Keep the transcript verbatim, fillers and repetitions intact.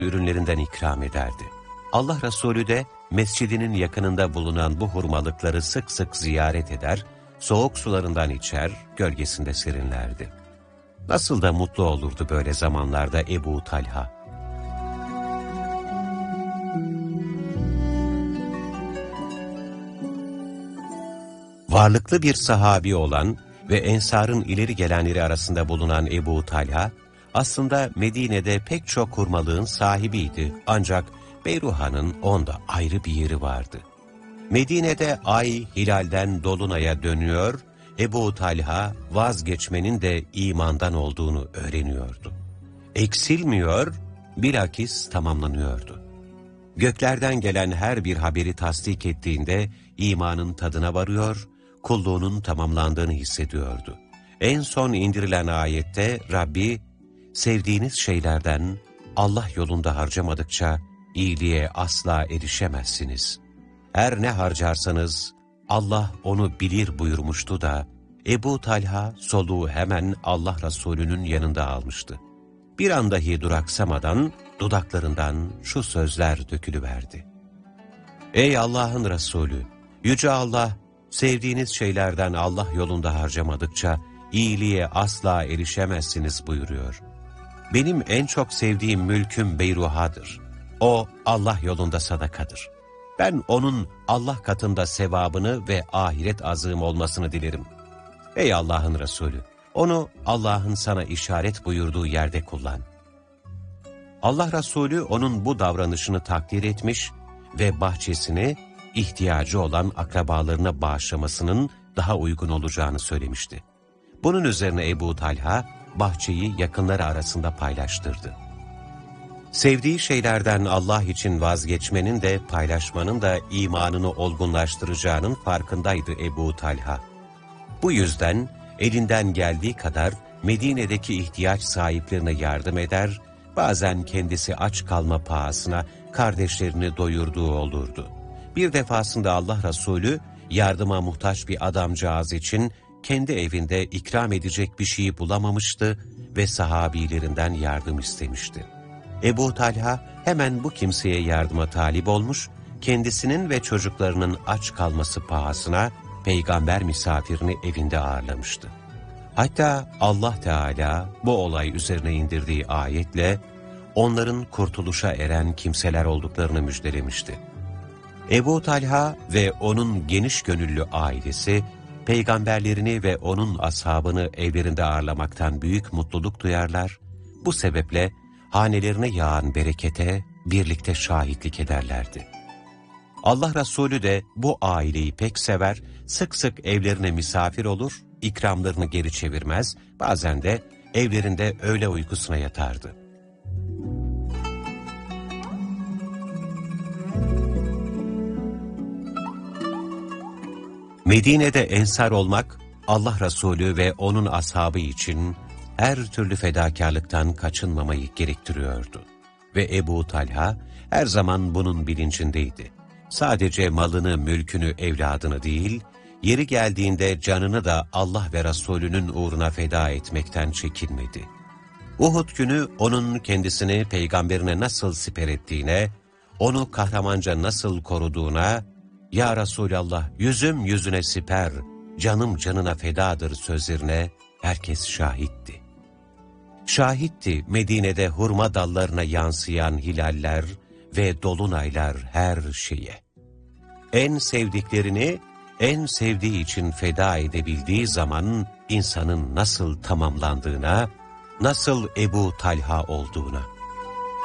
ürünlerinden ikram ederdi. Allah Resulü de mescidinin yakınında bulunan bu hurmalıkları sık sık ziyaret eder, soğuk sularından içer, gölgesinde serinlerdi. Nasıl da mutlu olurdu böyle zamanlarda Ebu Talha. Varlıklı bir sahabi olan ve Ensar'ın ileri gelenleri arasında bulunan Ebu Talha, aslında Medine'de pek çok hurmalığın sahibiydi. Ancak Beyruha'nın onda ayrı bir yeri vardı. Medine'de ay hilalden dolunaya dönüyor, Ebu Talha vazgeçmenin de imandan olduğunu öğreniyordu. Eksilmiyor, bilakis tamamlanıyordu. Göklerden gelen her bir haberi tasdik ettiğinde imanın tadına varıyor, kulluğunun tamamlandığını hissediyordu. En son indirilen ayette Rabbi, sevdiğiniz şeylerden Allah yolunda harcamadıkça iyiliğe asla erişemezsiniz. Her ne harcarsanız Allah onu bilir buyurmuştu da Ebu Talha soluğu hemen Allah Resulü'nün yanında almıştı. Bir an dahi duraksamadan dudaklarından şu sözler dökülüverdi. Ey Allah'ın Resulü! Yüce Allah, sevdiğiniz şeylerden Allah yolunda harcamadıkça iyiliğe asla erişemezsiniz buyuruyor. Benim en çok sevdiğim mülküm Beyruha'dır. O Allah yolunda sadakadır. Ben onun Allah katında sevabını ve ahiret azığım olmasını dilerim. Ey Allah'ın Resulü! Onu Allah'ın sana işaret buyurduğu yerde kullan. Allah Resulü onun bu davranışını takdir etmiş ve bahçesini ihtiyacı olan akrabalarına bağışlamasının daha uygun olacağını söylemişti. Bunun üzerine Ebu Talha bahçeyi yakınları arasında paylaştırdı. Sevdiği şeylerden Allah için vazgeçmenin de paylaşmanın da imanını olgunlaştıracağının farkındaydı Ebu Talha. Bu yüzden elinden geldiği kadar Medine'deki ihtiyaç sahiplerine yardım eder, bazen kendisi aç kalma pahasına kardeşlerini doyurduğu olurdu. Bir defasında Allah Resulü yardıma muhtaç bir adamcağız için kendi evinde ikram edecek bir şey bulamamıştı ve sahabilerinden yardım istemişti. Ebu Talha hemen bu kimseye yardıma talip olmuş, kendisinin ve çocuklarının aç kalması pahasına peygamber misafirini evinde ağırlamıştı. Hatta Allah Teala bu olay üzerine indirdiği ayetle onların kurtuluşa eren kimseler olduklarını müjdelemişti. Ebu Talha ve onun geniş gönüllü ailesi, peygamberlerini ve onun ashabını evlerinde ağırlamaktan büyük mutluluk duyarlar, bu sebeple hanelerine yağan berekete birlikte şahitlik ederlerdi. Allah Resulü de bu aileyi pek sever, sık sık evlerine misafir olur, ikramlarını geri çevirmez, bazen de evlerinde öğle uykusuna yatardı. Medine'de ensar olmak, Allah Resulü ve onun ashabı için her türlü fedakarlıktan kaçınmamayı gerektiriyordu. Ve Ebu Talha her zaman bunun bilincindeydi. Sadece malını, mülkünü, evladını değil, yeri geldiğinde canını da Allah ve Resulünün uğruna feda etmekten çekinmedi. Uhud günü onun kendisini peygamberine nasıl siper ettiğine, onu kahramanca nasıl koruduğuna, "Ya Resulallah, yüzüm yüzüne siper, canım canına fedadır" sözlerine herkes şahitti. Şahitti Medine'de hurma dallarına yansıyan hilaller ve dolunaylar her şeye. En sevdiklerini en sevdiği için feda edebildiği zaman insanın nasıl tamamlandığına, nasıl Ebu Talha olduğuna.